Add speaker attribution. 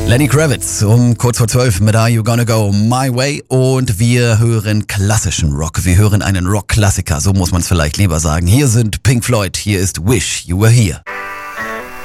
Speaker 1: Lenny Kravitz um kurz vor 12 mit Are You Gonna Go My Way und wir hören klassischen Rock. Wir hören einen Rock-Klassiker, so muss man es vielleicht lieber sagen. Hier sind Pink Floyd, hier ist Wish You Were Here.